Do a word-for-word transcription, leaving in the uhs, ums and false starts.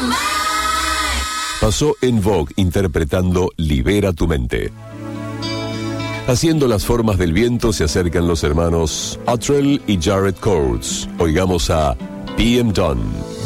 Pasó en Vogue interpretando Libera tu mente. Haciendo las formas del viento se acercan los hermanos Ottrell y Jared Coates. Oigamos a P M Dawn.